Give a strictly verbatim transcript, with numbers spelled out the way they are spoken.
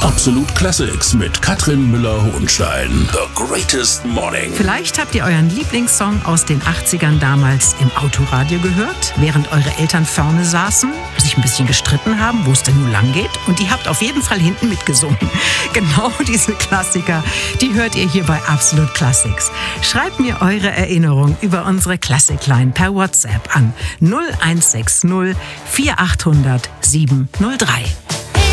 Absolut Classics mit Katrin Müller-Hohenstein. The Greatest Morning. Vielleicht habt ihr euren Lieblingssong aus den achtzigern damals im Autoradio gehört, während eure Eltern vorne saßen, sich ein bisschen gestritten haben, wo es denn nun lang geht. Und ihr habt auf jeden Fall hinten mitgesungen. Genau diese Klassiker, die hört ihr hier bei Absolut Classics. Schreibt mir eure Erinnerung über unsere Classic-Line per WhatsApp an null eins sechs null vier acht null null sieben null drei.